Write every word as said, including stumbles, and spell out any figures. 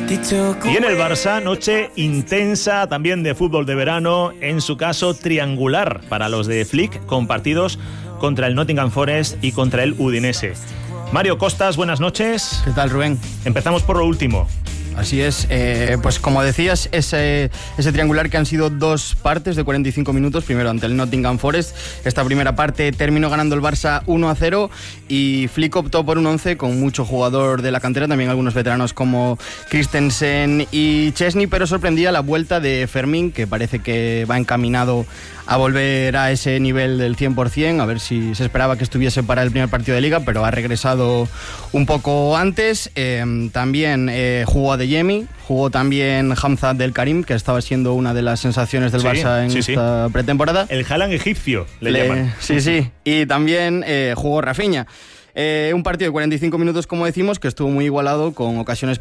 Y en el Barça, noche intensa también de fútbol de verano, en su caso triangular para los de Flick, con partidos contra el Nottingham Forest y contra el Udinese. Mario Costas, buenas noches. ¿Qué tal, Rubén? Empezamos por lo último. Así es, eh, pues como decías, ese, ese triangular que han sido dos partes de cuarenta y cinco minutos, primero ante el Nottingham Forest. Esta primera parte terminó ganando el Barça uno a cero y Flick optó por un once con mucho jugador de la cantera, también algunos veteranos como Christensen y Chesney, pero sorprendía la vuelta de Fermín, que parece que va encaminado a volver a ese nivel del cien por ciento, a ver si se esperaba que estuviese para el primer partido de Liga, pero ha regresado un poco antes. Eh, también eh, jugó a Yemi, jugó también Hamza Abdel Karim, que estaba siendo una de las sensaciones del sí, Barça en sí, esta sí. pretemporada. El Haaland egipcio, le, le llaman. Sí, sí. Y también eh, jugó Rafinha. Eh, un partido de cuarenta y cinco minutos, como decimos, que estuvo muy igualado, con ocasiones